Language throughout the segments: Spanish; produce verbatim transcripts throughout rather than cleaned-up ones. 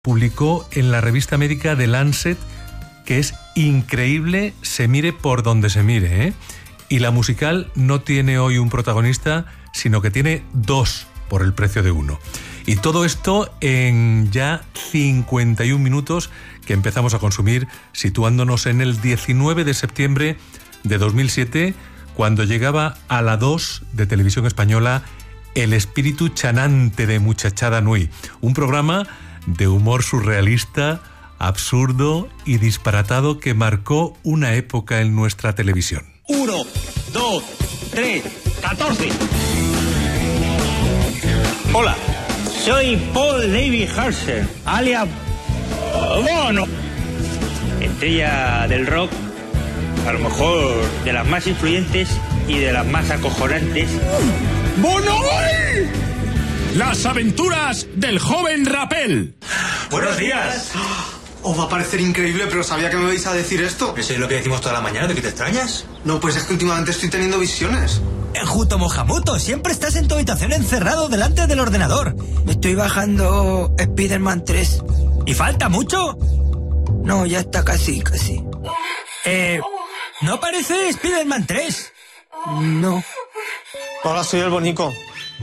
publicó en la revista médica The Lancet que es increíble, se mire por donde se mire, ¿eh? Y la musical no tiene hoy un protagonista, sino que tiene dos por el precio de uno. Y todo esto en ya cincuenta y un minutos que empezamos a consumir, situándonos en el diecinueve de septiembre de dos mil siete, cuando llegaba a la dos de Televisión Española El espíritu chanante de Muchachada Nui, un programa de humor surrealista, absurdo y disparatado que marcó una época en nuestra televisión. Uno, dos, tres, catorce. Hola, soy Paul David Hurst, alias Bono. Estrella del rock, a lo mejor de las más influyentes y de las más acojonantes. ¡Bono! Las aventuras del joven Rapel. Buenos días. Os va a parecer increíble, pero sabía que me vais a decir esto. ¿Eso es lo que decimos toda la mañana? ¿De qué te extrañas? No, pues es que últimamente estoy teniendo visiones. Enjuto Mojamoto, siempre estás en tu habitación encerrado delante del ordenador. Estoy bajando Spider-Man tres. ¿Y falta mucho? No, ya está casi, casi. Eh, ¿no parece Spider-Man tres? No. Hola, soy el Bonico.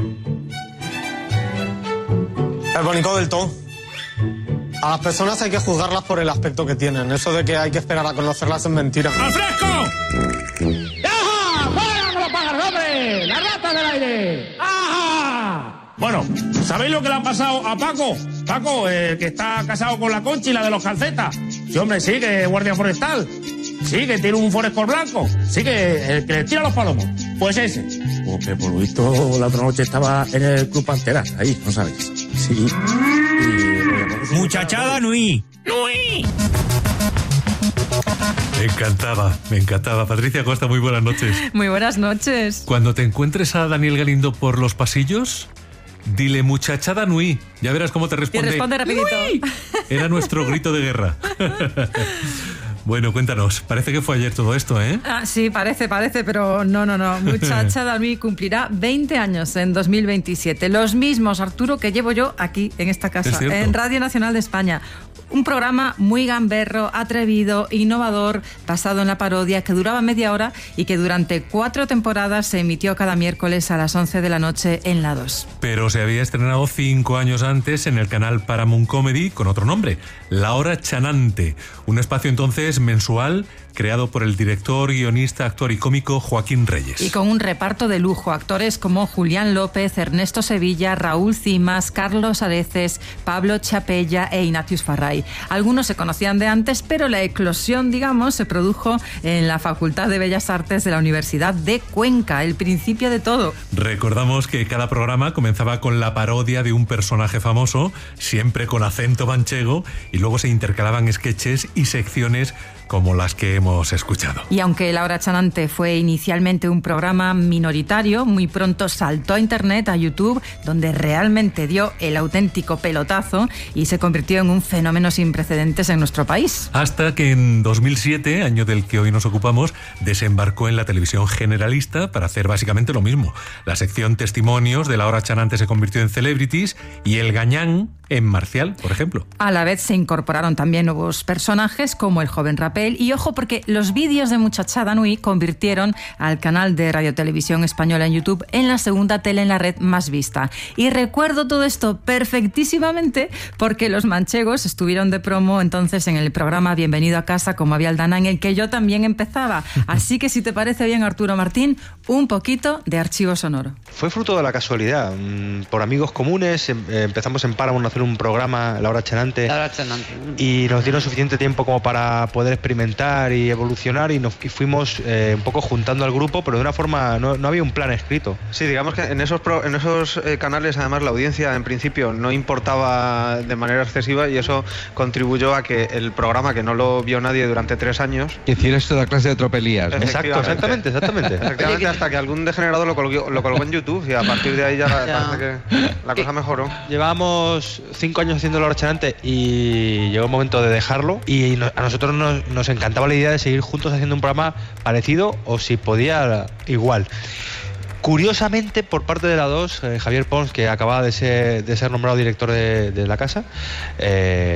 El Bonico del todo. A las personas hay que juzgarlas por el aspecto que tienen. Eso de que hay que esperar a conocerlas es mentira. ¡Al fresco! ¡Ajá! ¡Fuera con los pájaros, hombre! ¡La rata del aire! ¡Ajá! Bueno, ¿sabéis lo que le ha pasado a Paco? Paco, eh, que está casado con la Conchi, la de los calcetas. Sí, hombre, sí, que es guardia forestal. Sí, que tiene un forescore blanco. Sí, que el que le tira los palomos. Pues ese. Porque por lo visto la otra noche estaba en el Club Pantera. Ahí, ¿no sabes? Sí. Y... Muchachada Nui. ¡Nui! Me encantaba, me encantaba. Patricia Costa, muy buenas noches. Muy buenas noches. Cuando te encuentres a Daniel Galindo por los pasillos, dile Muchachada Nui. Ya verás cómo te responde. Y responde rapidito. ¡Nui! Era nuestro grito de guerra. Bueno, cuéntanos, parece que fue ayer todo esto, ¿eh? Ah, sí, parece, parece, pero no, no, no. Muchachada Nui cumplirá veinte años en dos mil veintisiete. Los mismos, Arturo, que llevo yo aquí, en esta casa, en Radio Nacional de España. Un programa muy gamberro, atrevido, innovador, basado en la parodia, que duraba media hora y que durante cuatro temporadas se emitió cada miércoles a las once de la noche en la dos. Pero se había estrenado cinco años antes en el canal Paramount Comedy con otro nombre, La Hora Chanante, un espacio entonces mensual creado por el director, guionista, actor y cómico Joaquín Reyes. Y con un reparto de lujo, actores como Julián López, Ernesto Sevilla, Raúl Cimas, Carlos Areces, Pablo Chapella e Ignatius Farray. Algunos se conocían de antes, pero la eclosión, digamos, se produjo en la Facultad de Bellas Artes de la Universidad de Cuenca, el principio de todo. Recordamos que cada programa comenzaba con la parodia de un personaje famoso, siempre con acento manchego, y luego se intercalaban sketches y secciones como las que hemos escuchado. Y aunque La Hora Chanante fue inicialmente un programa minoritario, muy pronto saltó a Internet, a YouTube, donde realmente dio el auténtico pelotazo y se convirtió en un fenómeno sin precedentes en nuestro país. Hasta que en dos mil siete, año del que hoy nos ocupamos, desembarcó en la televisión generalista para hacer básicamente lo mismo. La sección Testimonios de La Hora Chanante se convirtió en Celebrities y el Gañán en Marcial, por ejemplo. A la vez se incorporaron también nuevos personajes como el joven Rapel y ojo porque los vídeos de Muchachada Nui convirtieron al canal de Radio Televisión Española en YouTube en la segunda tele en la red más vista. Y recuerdo todo esto perfectísimamente porque los manchegos estuvieron de promo entonces en el programa Bienvenido a Casa con Mavi Aldana, en el que yo también empezaba. Así que si te parece bien, Arturo Martín, un poquito de archivo sonoro. Fue fruto de la casualidad. Por amigos comunes empezamos en Paramount a hacer un programa, La Hora Chanante, La Hora Chanante, y nos dieron suficiente tiempo como para poder experimentar y evolucionar y nos y fuimos eh, un poco juntando al grupo, pero de una forma, no, no había un plan escrito. Sí, digamos que en esos, pro, en esos eh, canales además la audiencia en principio no importaba de manera excesiva y eso contribuyó a que el programa, que no lo vio nadie durante tres años, hicieras toda clase de tropelías. Exacto, exactamente, exactamente. Efectivamente, hasta que algún degenerado lo colgó, lo colgó en YouTube y a partir de ahí ya, ya. parece que la cosa mejoró. Llevábamos cinco años haciendo La Hora Chanante y llegó el momento de dejarlo y no, a nosotros nos, nos encantaba la idea de seguir juntos haciendo un programa parecido o si podía igual. Curiosamente, por parte de la dos, eh, Javier Pons, que acababa de ser, de ser nombrado director de, de la casa, eh,